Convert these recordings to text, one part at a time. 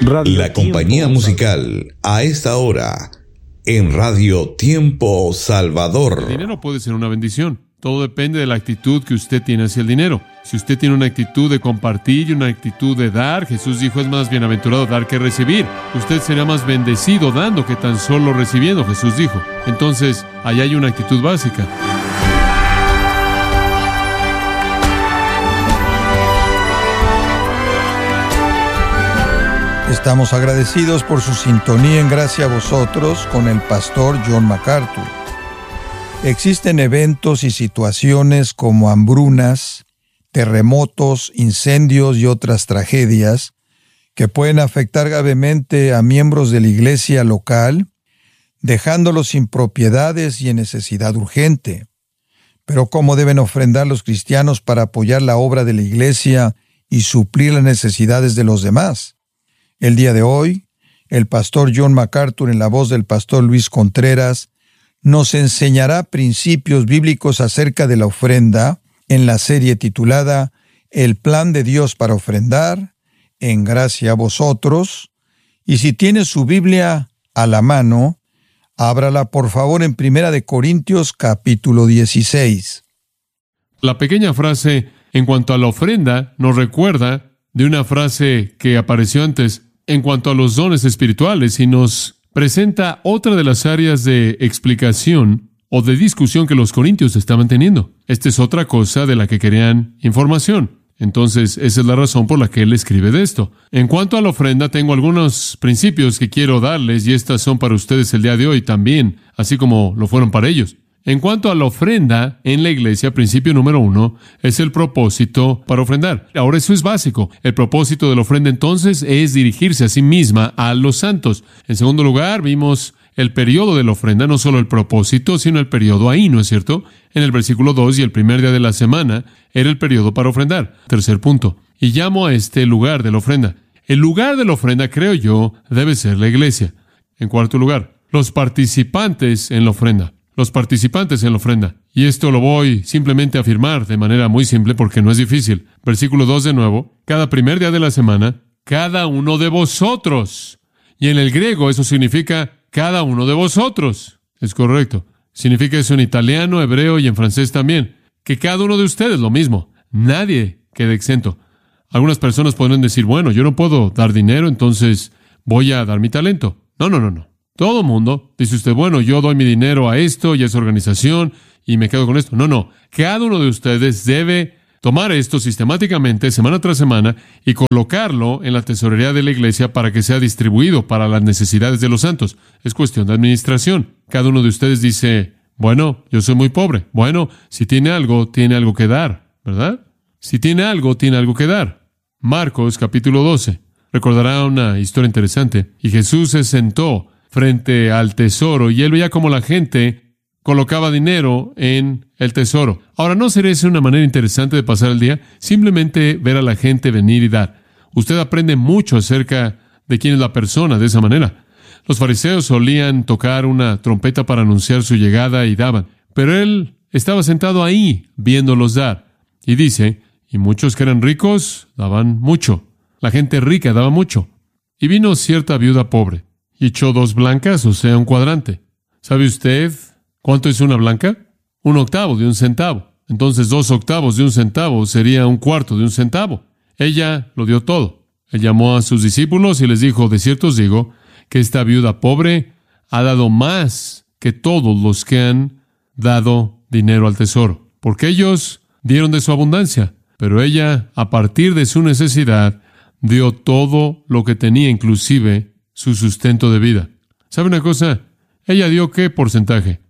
La compañía musical a esta hora en Radio Tiempo Salvador. El dinero puede ser una bendición. Todo depende de la actitud que usted tiene hacia el dinero. Si usted tiene una actitud de compartir y una actitud de dar, Jesús dijo, es más bienaventurado dar que recibir. Usted será más bendecido dando que tan solo recibiendo, Jesús dijo. Entonces, ahí hay una actitud básica. Estamos agradecidos por su sintonía en Gracia a Vosotros con el pastor John MacArthur. Existen eventos y situaciones como hambrunas, terremotos, incendios y otras tragedias que pueden afectar gravemente a miembros de la iglesia local, dejándolos sin propiedades y en necesidad urgente. Pero ¿cómo deben ofrendar los cristianos para apoyar la obra de la iglesia y suplir las necesidades de los demás? El día de hoy, el pastor John MacArthur, en la voz del pastor Luis Contreras, nos enseñará principios bíblicos acerca de la ofrenda en la serie titulada El plan de Dios para ofrendar, en gracia a vosotros. Y si tiene su Biblia a la mano, ábrala por favor en 1 Corintios capítulo 16. La pequeña frase en cuanto a la ofrenda nos recuerda de una frase que apareció antes en cuanto a los dones espirituales y nos presenta otra de las áreas de explicación o de discusión que los corintios estaban teniendo. Esta es otra cosa de la que querían información. Entonces, esa es la razón por la que él escribe de esto. En cuanto a la ofrenda, tengo algunos principios que quiero darles y estas son para ustedes el día de hoy también, así como lo fueron para ellos. En cuanto a la ofrenda en la iglesia, principio número 1 es el propósito para ofrendar. Ahora, eso es básico. El propósito de la ofrenda entonces es dirigirse a sí misma a los santos. En segundo lugar, vimos el periodo de la ofrenda, no solo el propósito, sino el periodo ahí, ¿no es cierto? En el versículo 2, y el primer día de la semana era el periodo para ofrendar. Tercer punto. Y llamo a este lugar de la ofrenda. El lugar de la ofrenda, creo yo, debe ser la iglesia. En cuarto lugar, los participantes en la ofrenda. Los participantes en la ofrenda. Y esto lo voy simplemente a afirmar de manera muy simple porque no es difícil. Versículo 2 de nuevo. Cada primer día de la semana, cada uno de vosotros. Y en el griego eso significa cada uno de vosotros. Es correcto. Significa eso en italiano, hebreo y en francés también. Que cada uno de ustedes, lo mismo. Nadie quede exento. Algunas personas podrán decir, bueno, yo no puedo dar dinero, entonces voy a dar mi talento. No. Todo mundo, dice usted, bueno, yo doy mi dinero a esto y a esa organización y me quedo con esto. No. Cada uno de ustedes debe tomar esto sistemáticamente, semana tras semana, y colocarlo en la tesorería de la iglesia para que sea distribuido para las necesidades de los santos. Es cuestión de administración. Cada uno de ustedes dice, bueno, yo soy muy pobre. Bueno, si tiene algo que dar, ¿verdad? Si tiene algo que dar. Marcos, capítulo 12. Recordará una historia interesante. Y Jesús se sentó frente al tesoro, y él veía cómo la gente colocaba dinero en el tesoro. Ahora, ¿no sería esa una manera interesante de pasar el día? Simplemente ver a la gente venir y dar. Usted aprende mucho acerca de quién es la persona de esa manera. Los fariseos solían tocar una trompeta para anunciar su llegada y daban, pero él estaba sentado ahí viéndolos dar. Y dice, y muchos que eran ricos daban mucho. La gente rica daba mucho. Y vino cierta viuda pobre y echó 2 blancas, o sea, un cuadrante. ¿Sabe usted cuánto es una blanca? 1/8 de un centavo. Entonces 2/8 de un centavo sería 1/4 de un centavo. Ella lo dio todo. Él llamó a sus discípulos y les dijo, de cierto os digo, que esta viuda pobre ha dado más que todos los que han dado dinero al tesoro. Porque ellos dieron de su abundancia, pero ella, a partir de su necesidad, dio todo lo que tenía, inclusive su sustento de vida. ¿Sabe una cosa? Ella dio ¿qué porcentaje?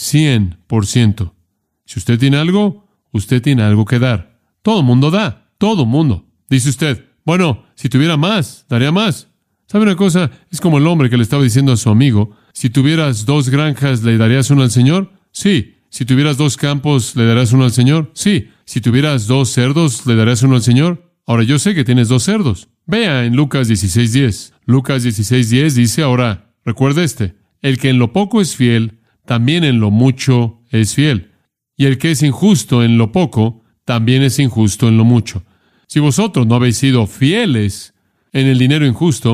100%. Si usted tiene algo, usted tiene algo que dar. Todo mundo da. Todo mundo. Dice usted, bueno, si tuviera más, daría más. ¿Sabe una cosa? Es como el hombre que le estaba diciendo a su amigo, si tuvieras 2 granjas, ¿le darías una al Señor? Sí. Si tuvieras 2 campos, ¿le darías uno al Señor? Sí. Si tuvieras 2 cerdos, ¿le darías uno al Señor? Ahora, yo sé que tienes 2 cerdos. Vea en Lucas 16:10. Lucas 16:10 dice, ahora, recuerde el que en lo poco es fiel, también en lo mucho es fiel. Y el que es injusto en lo poco, también es injusto en lo mucho. Si vosotros no habéis sido fieles en el dinero injusto,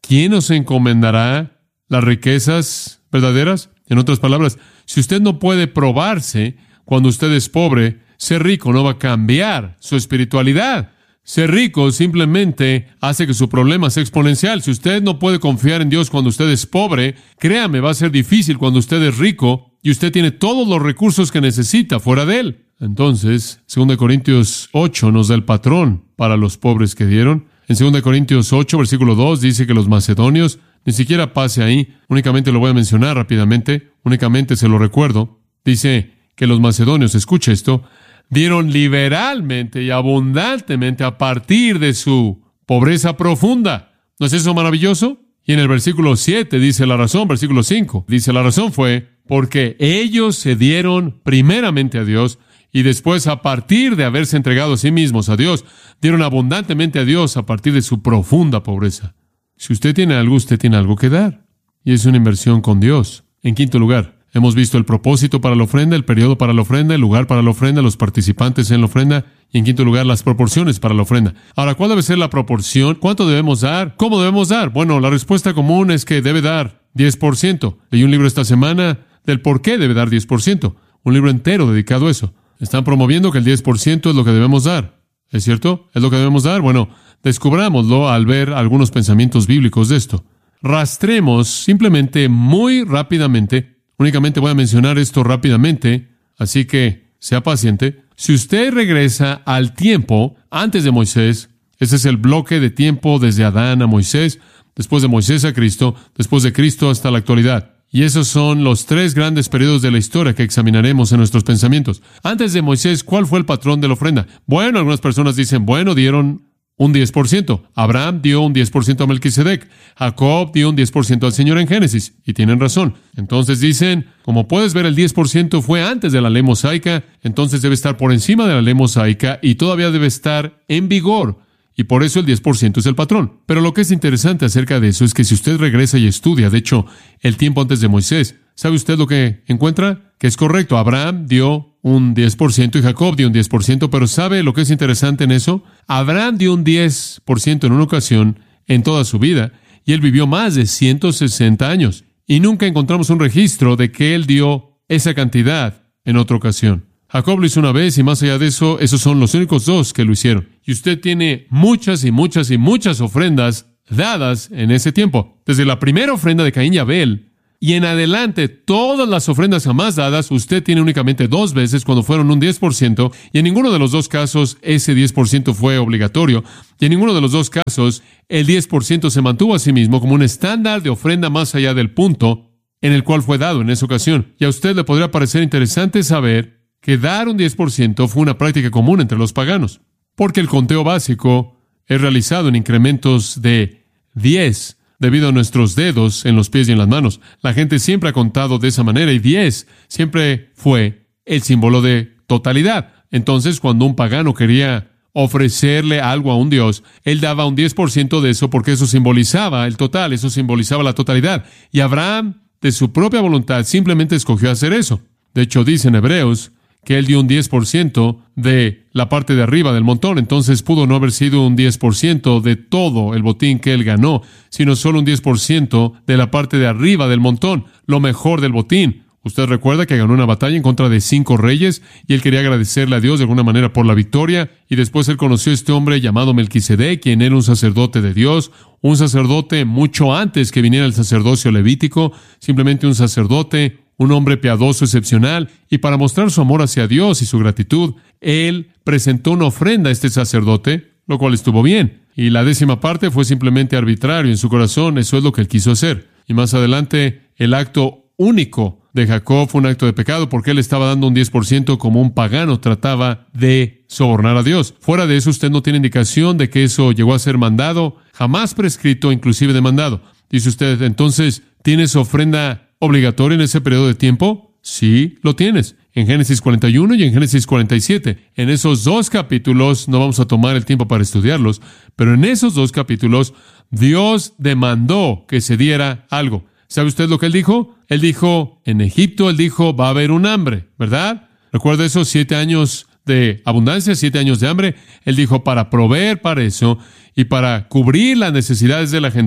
¿quién nos encomendará las riquezas verdaderas? En otras palabras, si usted no puede probarse cuando usted es pobre, ser rico no va a cambiar su espiritualidad. Ser rico simplemente hace que su problema sea exponencial. Si usted no puede confiar en Dios cuando usted es pobre, créame, va a ser difícil cuando usted es rico y usted tiene todos los recursos que necesita fuera de él. Entonces, 2 Corintios 8 nos da el patrón para los pobres que dieron. En 2 Corintios 8, versículo 2, dice que los macedonios, ni siquiera pase ahí, únicamente lo voy a mencionar rápidamente, únicamente se lo recuerdo. Dice que los macedonios, escuche esto, dieron liberalmente y abundantemente a partir de su pobreza profunda. ¿No es eso maravilloso? Y en el versículo 7 dice la razón, versículo 5, dice la razón fue porque ellos se dieron primeramente a Dios y después, a partir de haberse entregado a sí mismos a Dios, dieron abundantemente a Dios a partir de su profunda pobreza. Si usted tiene algo que dar. Y es una inversión con Dios. En quinto lugar, hemos visto el propósito para la ofrenda, el periodo para la ofrenda, el lugar para la ofrenda, los participantes en la ofrenda, y en quinto lugar, las proporciones para la ofrenda. Ahora, ¿cuál debe ser la proporción? ¿Cuánto debemos dar? ¿Cómo debemos dar? Bueno, la respuesta común es que debe dar 10%. Leí un libro esta semana del por qué debe dar 10%. Un libro entero dedicado a eso. Están promoviendo que el 10% es lo que debemos dar. ¿Es cierto? ¿Es lo que debemos dar? Bueno, descubrámoslo al ver algunos pensamientos bíblicos de esto. Rastremos simplemente muy rápidamente. Únicamente voy a mencionar esto rápidamente, así que sea paciente. Si usted regresa al tiempo antes de Moisés, ese es el bloque de tiempo desde Adán a Moisés, después de Moisés a Cristo, después de Cristo hasta la actualidad. Y esos son los 3 grandes periodos de la historia que examinaremos en nuestros pensamientos. Antes de Moisés, ¿cuál fue el patrón de la ofrenda? Bueno, algunas personas dicen, dieron un 10%. Abraham dio un 10% a Melquisedec. Jacob dio un 10% al Señor en Génesis. Y tienen razón. Entonces dicen, como puedes ver, el 10% fue antes de la ley mosaica, entonces debe estar por encima de la ley mosaica y todavía debe estar en vigor. Y por eso el 10% es el patrón. Pero lo que es interesante acerca de eso es que si usted regresa y estudia, de hecho, el tiempo antes de Moisés, ¿sabe usted lo que encuentra? Que es correcto. Abraham dio un 10% y Jacob dio un 10%, pero ¿sabe lo que es interesante en eso? Abraham dio un 10% en una ocasión en toda su vida y él vivió más de 160 años. Y nunca encontramos un registro de que él dio esa cantidad en otra ocasión. Jacob lo hizo una vez y más allá de eso, esos son los únicos 2 que lo hicieron. Y usted tiene muchas y muchas y muchas ofrendas dadas en ese tiempo. Desde la primera ofrenda de Caín y Abel y en adelante, todas las ofrendas jamás dadas, usted tiene únicamente 2 veces cuando fueron un 10%, y en ninguno de los 2 casos ese 10% fue obligatorio, y en ninguno de los 2 casos el 10% se mantuvo a sí mismo como un estándar de ofrenda más allá del punto en el cual fue dado en esa ocasión. Y a usted le podría parecer interesante saber que dar un 10% fue una práctica común entre los paganos, porque el conteo básico es realizado en incrementos de 10 debido a nuestros dedos en los pies y en las manos. La gente siempre ha contado de esa manera y 10 siempre fue el símbolo de totalidad. Entonces, cuando un pagano quería ofrecerle algo a un dios, él daba un 10% de eso porque eso simbolizaba el total, eso simbolizaba la totalidad. Y Abraham, de su propia voluntad, simplemente escogió hacer eso. De hecho, dice en Hebreos que él dio un 10% de la parte de arriba del montón. Entonces pudo no haber sido un 10% de todo el botín que él ganó, sino solo un 10% de la parte de arriba del montón, lo mejor del botín. Usted recuerda que ganó una batalla en contra de 5 reyes y él quería agradecerle a Dios de alguna manera por la victoria. Y después él conoció a este hombre llamado Melquisedec, quien era un sacerdote de Dios, un sacerdote mucho antes que viniera el sacerdocio levítico, simplemente un sacerdote, un hombre piadoso excepcional, y para mostrar su amor hacia Dios y su gratitud, él presentó una ofrenda a este sacerdote, lo cual estuvo bien. Y la 10ª parte fue simplemente arbitrario en su corazón, eso es lo que él quiso hacer. Y más adelante, el acto único de Jacob fue un acto de pecado porque él estaba dando un 10% como un pagano trataba de sobornar a Dios. Fuera de eso, usted no tiene indicación de que eso llegó a ser mandado, jamás prescrito, inclusive demandado. Dice usted, entonces, ¿tienes ofrenda obligatoria en ese periodo de tiempo? Sí, lo tienes. En Génesis 41 y en Génesis 47. En esos 2 capítulos, no vamos a tomar el tiempo para estudiarlos, pero en esos 2 capítulos, Dios demandó que se diera algo. ¿Sabe usted lo que él dijo? Él dijo, en Egipto, él dijo, va a haber un hambre, ¿verdad? ¿Recuerda esos 7 años de abundancia, 7 años de hambre? Él dijo, para proveer para eso y para cubrir las necesidades de la gente,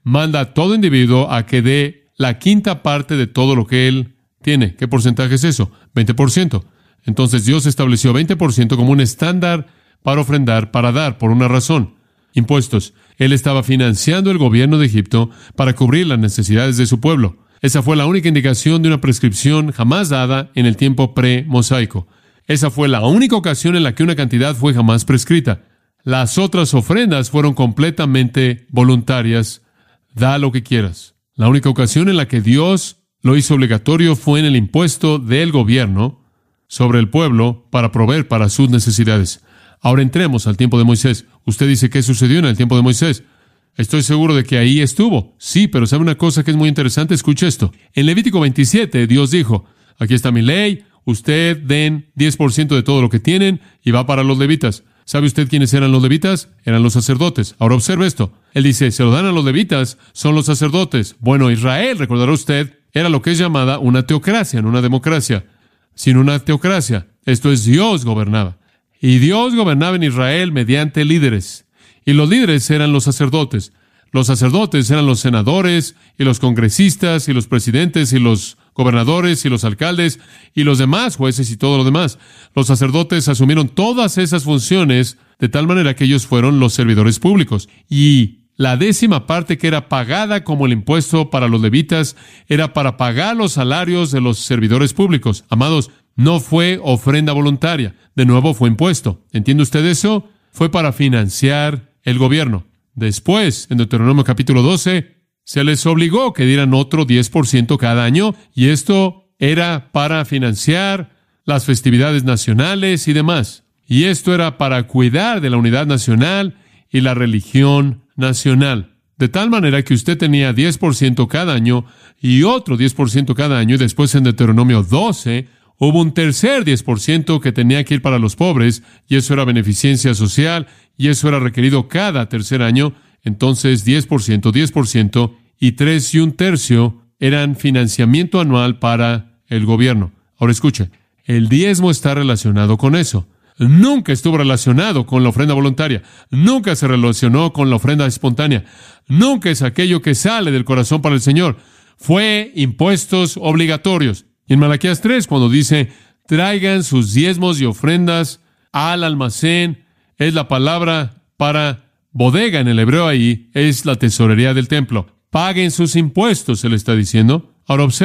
manda a todo individuo a que dé la quinta parte de todo lo que él tiene. ¿Qué porcentaje es eso? 20%. Entonces Dios estableció 20% como un estándar para ofrendar, para dar, por una razón. Impuestos. Él estaba financiando el gobierno de Egipto para cubrir las necesidades de su pueblo. Esa fue la única indicación de una prescripción jamás dada en el tiempo pre-mosaico. Esa fue la única ocasión en la que una cantidad fue jamás prescrita. Las otras ofrendas fueron completamente voluntarias. Da lo que quieras. La única ocasión en la que Dios lo hizo obligatorio fue en el impuesto del gobierno sobre el pueblo para proveer para sus necesidades. Ahora entremos al tiempo de Moisés. Usted dice, ¿qué sucedió en el tiempo de Moisés? Estoy seguro de que ahí estuvo. Sí, pero ¿sabe una cosa que es muy interesante? Escuche esto. En Levítico 27, Dios dijo, aquí está mi ley, usted den 10% de todo lo que tienen y va para los levitas. ¿Sabe usted quiénes eran los levitas? Eran los sacerdotes. Ahora observe esto. Él dice, se lo dan a los levitas, son los sacerdotes. Bueno, Israel, recordará usted, era lo que es llamada una teocracia, no una democracia, sino una teocracia. Esto es, Dios gobernaba. Y Dios gobernaba en Israel mediante líderes. Y los líderes eran los sacerdotes. Los sacerdotes eran los senadores, y los congresistas, y los presidentes, y los gobernadores, y los alcaldes, y los demás jueces, y todo lo demás. Los sacerdotes asumieron todas esas funciones de tal manera que ellos fueron los servidores públicos. Y la 10ª parte que era pagada como el impuesto para los levitas era para pagar los salarios de los servidores públicos. Amados, no fue ofrenda voluntaria. De nuevo, fue impuesto. ¿Entiende usted eso? Fue para financiar el gobierno. Después, en Deuteronomio capítulo 12, se les obligó que dieran otro 10% cada año, y esto era para financiar las festividades nacionales y demás. Y esto era para cuidar de la unidad nacional y la religión nacional. De tal manera que usted tenía 10% cada año y otro 10% cada año, y después en Deuteronomio 12 hubo un tercer 10% que tenía que ir para los pobres, y eso era beneficencia social, y eso era requerido cada tercer año. Entonces 10%, 10%, y 3 1/3 eran financiamiento anual para el gobierno. Ahora escuche, el diezmo está relacionado con eso. Nunca estuvo relacionado con la ofrenda voluntaria. Nunca se relacionó con la ofrenda espontánea. Nunca es aquello que sale del corazón para el Señor. Fue impuestos obligatorios. Y en Malaquías 3, cuando dice, traigan sus diezmos y ofrendas al almacén, es la palabra para bodega en el hebreo ahí, es la tesorería del templo. Paguen sus impuestos, se le está diciendo. Ahora observe